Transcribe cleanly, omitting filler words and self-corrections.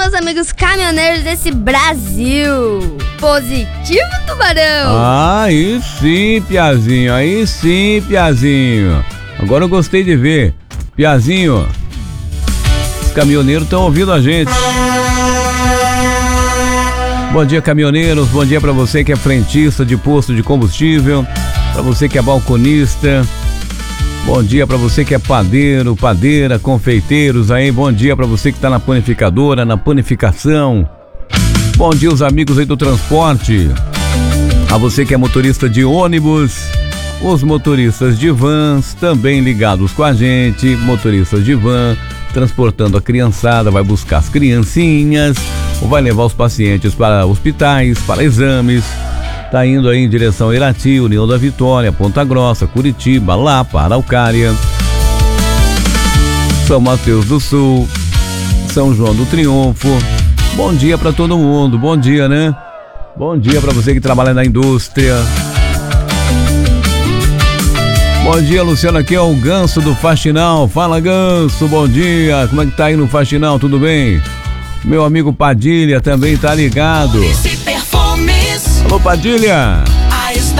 meus amigos caminhoneiros desse Brasil. Positivo, Tubarão? Aí sim, Piazinho. Agora eu gostei de ver. Piazinho, os caminhoneiros estão ouvindo a gente. Bom dia, caminhoneiros. Bom dia pra você que é frentista de posto de combustível, pra você que é balconista. Bom dia pra você que é padeiro, padeira, confeiteiros aí. Bom dia pra você que tá na panificadora, na panificação. Bom dia os amigos aí do transporte. A você que é motorista de ônibus, os motoristas de vans também ligados com a gente. Motoristas de van, transportando a criançada, vai buscar as criancinhas ou vai levar os pacientes para hospitais, para exames. Tá indo aí em direção a Irati, União da Vitória, Ponta Grossa, Curitiba, Lapa, Araucária, São Mateus do Sul, São João do Triunfo. Bom dia para todo mundo, bom dia, né? Bom dia para você que trabalha na indústria. Bom dia, Luciano, aqui é o Ganso do Faxinal. Fala, Ganso, bom dia. Como é que tá aí no Faxinal, tudo bem? Meu amigo Padilha também tá ligado. Alô, Padilha.